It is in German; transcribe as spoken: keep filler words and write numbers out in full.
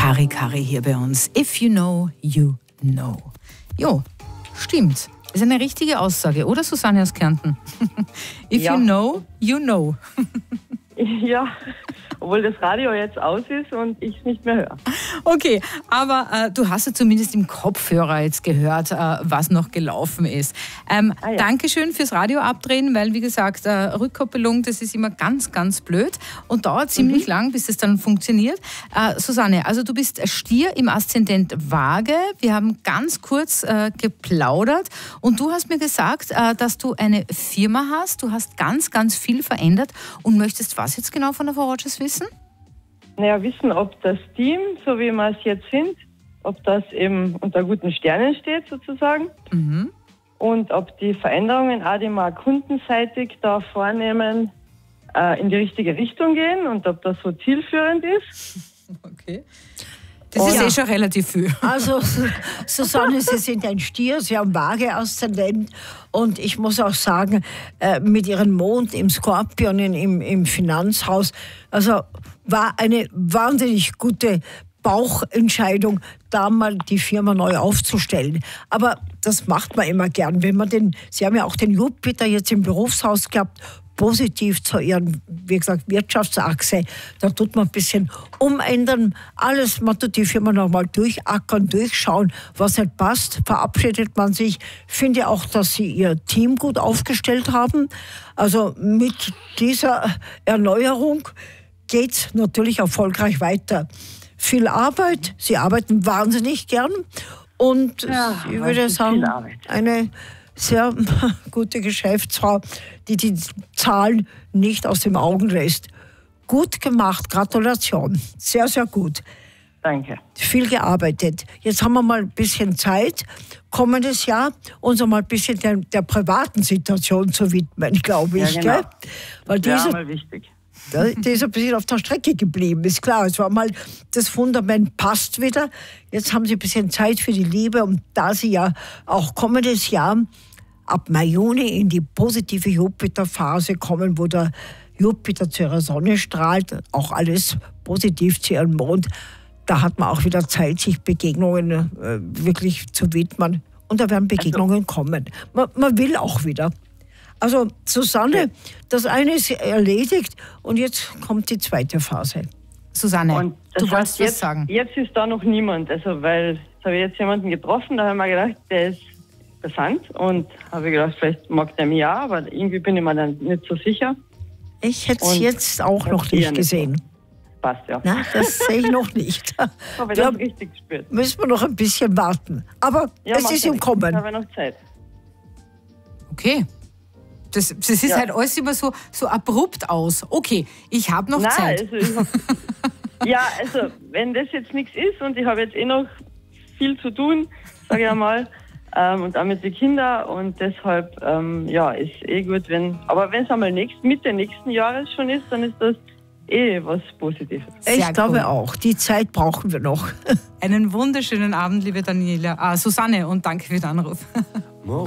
Kari Kari hier bei uns. If you know, you know. Jo, stimmt. Ist eine richtige Aussage, oder Susanne aus Kärnten? If Ja. you know, you know. Ja, obwohl das Radio jetzt aus ist und ich es nicht mehr höre. Okay, aber äh, du hast ja zumindest im Kopfhörer jetzt gehört, äh, was noch gelaufen ist. Ähm, Ah ja. Dankeschön fürs Radio abdrehen, weil wie gesagt, äh, Rückkoppelung, das ist immer ganz, ganz blöd und dauert ziemlich Mhm. lang, bis es dann funktioniert. Äh, Susanne, also du bist Stier im Aszendent Waage. Wir haben ganz kurz äh, geplaudert und du hast mir gesagt, äh, dass du eine Firma hast. Du hast ganz, ganz viel verändert und möchtest was jetzt genau von der Frau Rogers wissen? Naja, wissen, ob das Team, so wie wir es jetzt sind, ob das eben unter guten Sternen steht sozusagen. Mhm. Und ob die Veränderungen auch, die wir kundenseitig da vornehmen, äh, in die richtige Richtung gehen und ob das so zielführend ist. Okay. Das Oh, ist ja. eh schon relativ viel. Also, Susanne, Sie sind ein Stier, Sie haben Waage-Aszendent und ich muss auch sagen, äh, mit Ihrem Mond im Skorpion, in- im, im Finanzhaus, also war eine wahnsinnig gute Bauchentscheidung, da mal die Firma neu aufzustellen. Aber das macht man immer gern, wenn man den, Sie haben ja auch den Jupiter jetzt im Berufshaus gehabt, positiv zu ihren, wie gesagt, Wirtschaftsachse. Da tut man ein bisschen umändern. Alles, man tut die Firma nochmal durchackern, durchschauen, was nicht passt. Verabschiedet man sich. Finde auch, dass sie ihr Team gut aufgestellt haben. Also mit dieser Erneuerung geht es natürlich erfolgreich weiter. Viel Arbeit. Sie arbeiten wahnsinnig gern. Und Ja, ich es würde ist sagen, viel Arbeit. eine sehr gute Geschäftsfrau, die die Zahlen nicht aus den Augen lässt. Gut gemacht, Gratulation. Sehr, sehr gut. Danke. Viel gearbeitet. Jetzt haben wir mal ein bisschen Zeit, kommendes Jahr uns mal ein bisschen der, der privaten Situation zu widmen, glaube ich. Ja, genau. Gell? Weil Das diese, wäre mal wichtig. ja, die ist ein bisschen auf der Strecke geblieben, ist klar. Es war mal, das Fundament passt wieder. Jetzt haben Sie ein bisschen Zeit für die Liebe und da Sie ja auch kommendes Jahr ab Mai, Juni in die positive Jupiter-Phase kommen, wo der Jupiter zu ihrer Sonne strahlt, auch alles positiv zu ihrem Mond, da hat man auch wieder Zeit, sich Begegnungen äh, wirklich zu widmen. Und da werden Begegnungen kommen. Man, man will auch wieder. Also Susanne, das eine ist erledigt und jetzt kommt die zweite Phase. Susanne, Und das du wolltest heißt, was jetzt, sagen. jetzt ist da noch niemand. Also, weil jetzt habe ich jetzt jemanden getroffen, da habe ich mir gedacht, der ist interessant. Und habe ich gedacht, vielleicht mag der mich auch, aber irgendwie bin ich mir dann nicht so sicher. Ich hätte es Und jetzt auch das noch eher nicht nicht gesehen. Passt ja. Na, das sehe ich noch nicht. Aber ich Da habe richtig gespürt. müssen wir noch ein bisschen warten. Aber Ja, es macht ist ja im nichts. Kommen. Ich habe noch Zeit. Okay. Das, das ist Ja. halt alles immer so, so abrupt aus. Okay, ich habe noch Nein, Zeit. also ich hab, ja, also wenn das jetzt nichts ist und ich habe jetzt eh noch viel zu tun, sage ich einmal, ähm, und auch mit den Kindern und deshalb, ähm, ja, ist eh gut, wenn, aber wenn es einmal nächst, Mitte nächsten Jahres schon ist, dann ist das eh was Positives. Sehr Ich glaube cool. auch. Die Zeit brauchen wir noch. Einen wunderschönen Abend, liebe Daniela, ah, Susanne, und danke für den Anruf.